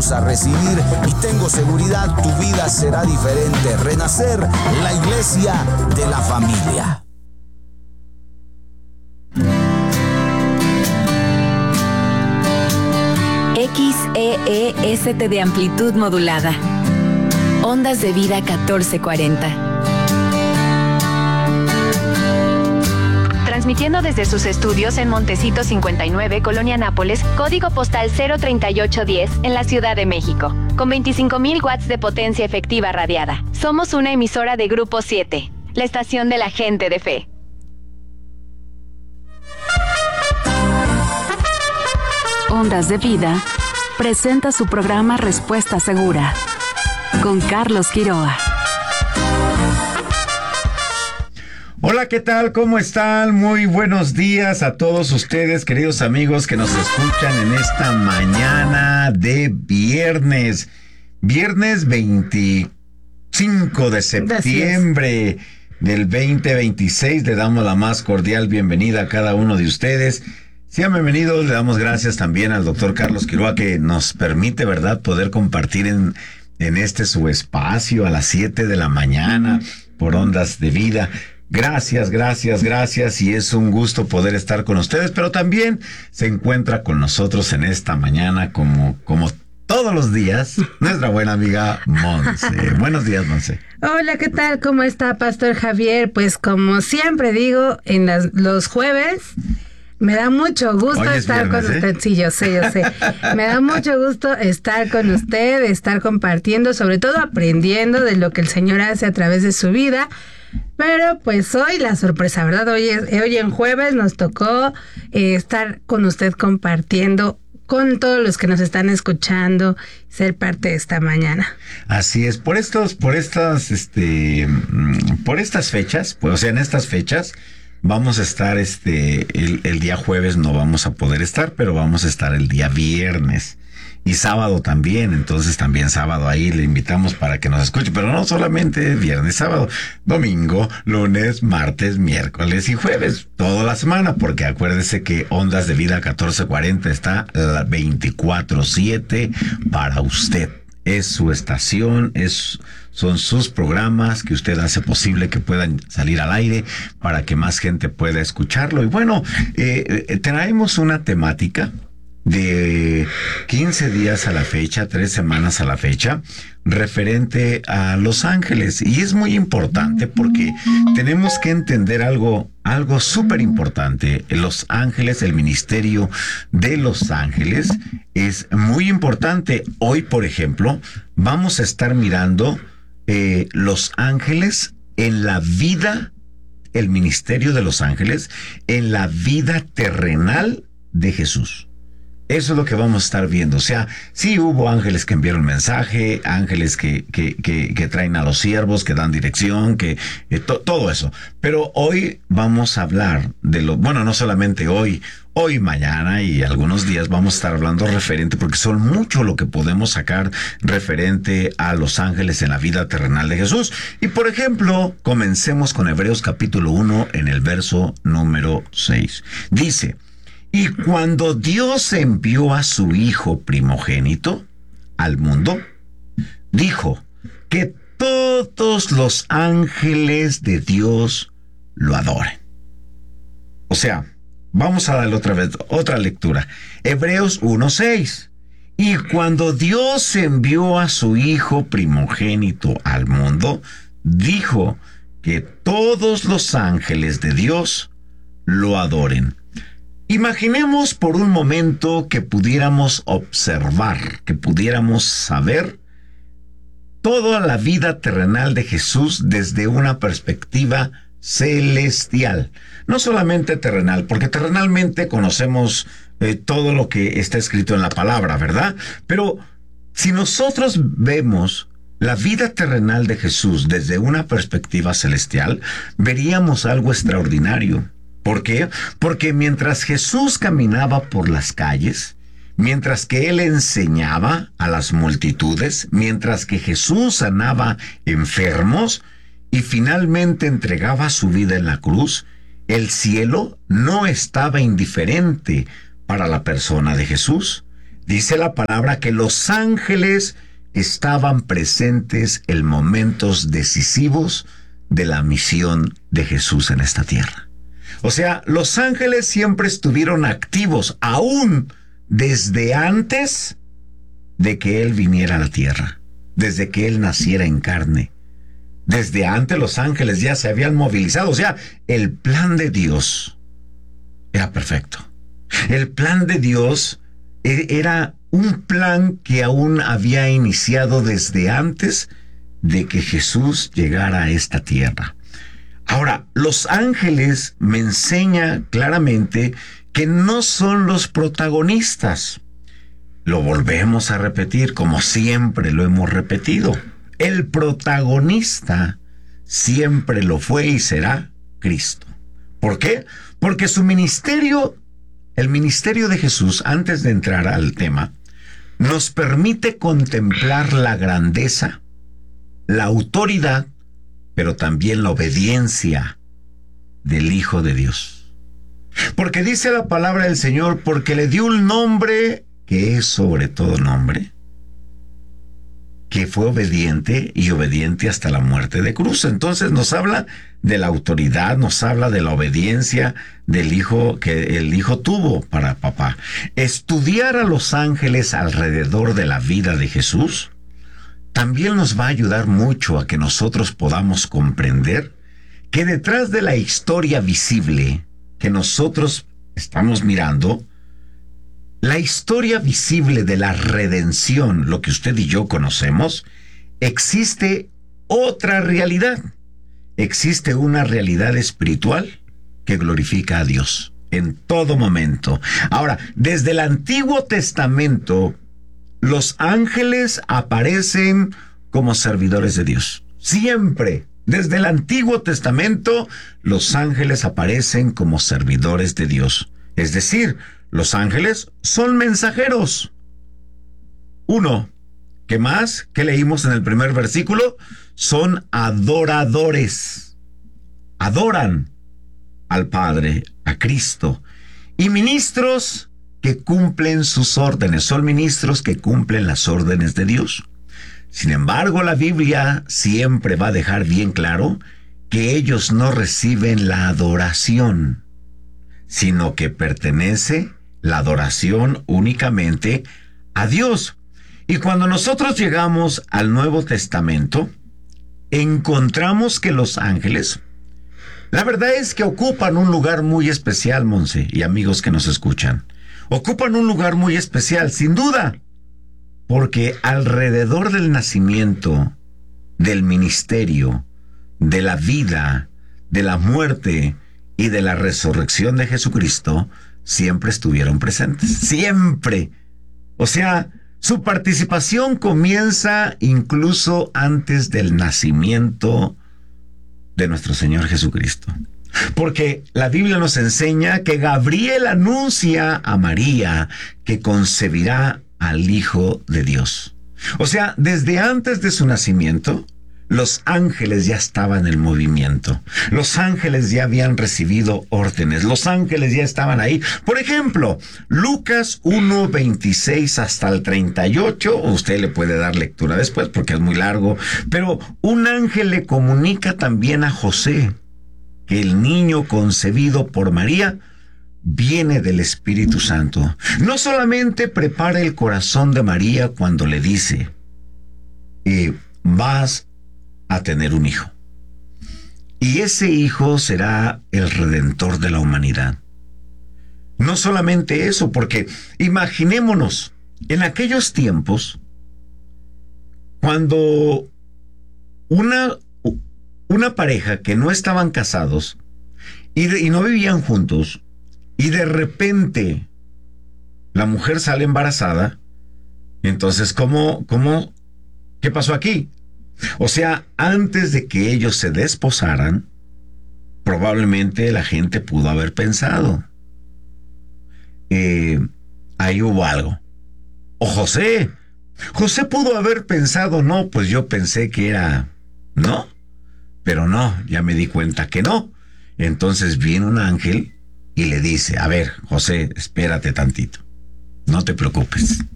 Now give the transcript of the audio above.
vamos a recibir y tengo seguridad tu vida será diferente. Renacer, la iglesia de la familia. XEEST de amplitud modulada. Ondas de vida 1440. Transmitiendo desde sus estudios en Montecito 59, Colonia Nápoles, código postal 03810, en la Ciudad de México, con 25,000 watts de potencia efectiva radiada. Somos una emisora de Grupo 7, la estación de la gente de fe. Ondas de Vida presenta su programa Respuesta Segura, con Carlos Quiroa. Hola, ¿qué tal? ¿Cómo están? Muy buenos días a todos ustedes, queridos amigos que nos escuchan en esta mañana de viernes 25 de septiembre del 2026. Le damos la más cordial bienvenida a cada uno de ustedes. Sean bienvenidos, le damos gracias también al doctor Carlos Quiroa que nos permite, ¿verdad?, poder compartir en este su espacio a las 7 de la mañana por Ondas de Vida. Gracias, y es un gusto poder estar con ustedes, pero también se encuentra con nosotros en esta mañana como todos los días, nuestra buena amiga Monse. Buenos días, Monse. Hola, ¿qué tal? ¿Cómo está, Pastor Javier? Pues como siempre digo, en los jueves me da mucho gusto estar con usted. Sí, yo sé. Me da mucho gusto estar con usted, estar compartiendo, sobre todo aprendiendo de lo que el Señor hace a través de su vida. Pero pues hoy la sorpresa, ¿verdad? Hoy en jueves nos tocó estar con usted compartiendo con todos los que nos están escuchando, ser parte de esta mañana. Así es, por estas fechas, pues, o sea, en estas fechas vamos a estar el día jueves no vamos a poder estar, pero vamos a estar el día viernes. Y sábado también, entonces también sábado ahí le invitamos para que nos escuche, pero no solamente viernes, sábado, domingo, lunes, martes, miércoles y jueves, toda la semana, porque acuérdese que Ondas de Vida 1440 está 24/7 para usted. Es su estación, son sus programas que usted hace posible que puedan salir al aire para que más gente pueda escucharlo. Y bueno, traemos una temática de 15 días a la fecha, 3 semanas a la fecha, referente a los ángeles. Y es muy importante porque tenemos que entender algo súper importante. Los ángeles, el ministerio de los ángeles es muy importante. Hoy, por ejemplo, vamos a estar mirando los ángeles en la vida, el ministerio de los ángeles en la vida terrenal de Jesús. Eso es lo que vamos a estar viendo. O sea, sí hubo ángeles que enviaron mensaje, ángeles que traen a los siervos, que dan dirección, todo eso. Pero hoy vamos a hablar de no solamente hoy, mañana y algunos días vamos a estar hablando referente, porque son mucho lo que podemos sacar referente a los ángeles en la vida terrenal de Jesús. Y por ejemplo, comencemos con Hebreos capítulo 1 en el verso número 6. Dice: y cuando Dios envió a su Hijo primogénito al mundo, dijo que todos los ángeles de Dios lo adoren. O sea, vamos a darle otra lectura. Hebreos 1:6. Y cuando Dios envió a su Hijo primogénito al mundo, dijo que todos los ángeles de Dios lo adoren. Imaginemos por un momento que pudiéramos observar, que pudiéramos saber toda la vida terrenal de Jesús desde una perspectiva celestial. No solamente terrenal, porque terrenalmente conocemos todo lo que está escrito en la palabra, ¿verdad? Pero si nosotros vemos la vida terrenal de Jesús desde una perspectiva celestial, veríamos algo extraordinario. ¿Por qué? Porque mientras Jesús caminaba por las calles, mientras que Él enseñaba a las multitudes, mientras que Jesús sanaba enfermos y finalmente entregaba su vida en la cruz, el cielo no estaba indiferente para la persona de Jesús. dice la palabra que los ángeles estaban presentes en momentos decisivos de la misión de Jesús en esta tierra. O sea, los ángeles siempre estuvieron activos, aún desde antes de que Él viniera a la tierra, desde que Él naciera en carne. Desde antes los ángeles ya se habían movilizado. O sea, el plan de Dios era perfecto. El plan de Dios era un plan que aún había iniciado desde antes de que Jesús llegara a esta tierra. Ahora, los ángeles me enseñan claramente que no son los protagonistas. Lo volvemos a repetir, como siempre lo hemos repetido. El protagonista siempre lo fue y será Cristo. ¿Por qué? Porque su ministerio, el ministerio de Jesús, antes de entrar al tema, nos permite contemplar la grandeza, la autoridad, pero también la obediencia del Hijo de Dios. Porque dice la palabra del Señor, porque le dio un nombre que es sobre todo nombre, que fue obediente y obediente hasta la muerte de cruz. Entonces nos habla de la autoridad, nos habla de la obediencia del Hijo que el Hijo tuvo para papá. Estudiar a los ángeles alrededor de la vida de Jesús también nos va a ayudar mucho a que nosotros podamos comprender que detrás de la historia visible que nosotros estamos mirando, la historia visible de la redención, lo que usted y yo conocemos, existe otra realidad. Existe una realidad espiritual que glorifica a Dios en todo momento. Ahora, desde el Antiguo Testamento, los ángeles aparecen como servidores de Dios. Siempre, desde el Antiguo Testamento, los ángeles aparecen como servidores de Dios. Es decir, los ángeles son mensajeros. Uno, ¿qué más? ¿Qué leímos en el primer versículo? Son adoradores. Adoran al Padre, a Cristo. Y ministros que cumplen sus órdenes. Son ministros que cumplen las órdenes de Dios. Sin embargo, la Biblia siempre va a dejar bien claro que ellos no reciben la adoración, sino que pertenece la adoración únicamente a Dios. Y cuando nosotros llegamos al Nuevo Testamento, encontramos que los ángeles, la verdad es que ocupan un lugar muy especial, Monse, y amigos que nos escuchan. Ocupan un lugar muy especial, sin duda, porque alrededor del nacimiento, del ministerio, de la vida, de la muerte y de la resurrección de Jesucristo, siempre estuvieron presentes. Siempre. O sea, su participación comienza incluso antes del nacimiento de nuestro Señor Jesucristo. Porque la Biblia nos enseña que Gabriel anuncia a María que concebirá al Hijo de Dios. O sea, desde antes de su nacimiento, los ángeles ya estaban en movimiento. Los ángeles ya habían recibido órdenes. Los ángeles ya estaban ahí. Por ejemplo, Lucas 1:26 hasta el 38. Usted le puede dar lectura después porque es muy largo. Pero un ángel le comunica también a José que el niño concebido por María viene del Espíritu Santo. No solamente prepara el corazón de María cuando le dice, vas a tener un hijo. Y ese hijo será el Redentor de la humanidad. No solamente eso, porque imaginémonos, en aquellos tiempos, cuando una pareja que no estaban casados y no vivían juntos, y de repente la mujer sale embarazada, entonces, ¿qué pasó aquí? O sea, antes de que ellos se desposaran, probablemente la gente pudo haber pensado, ahí hubo algo. O José pudo haber pensado, no, pues yo pensé que era, no, pero no, ya me di cuenta que no. Entonces viene un ángel y le dice, a ver, José, espérate tantito, no te preocupes.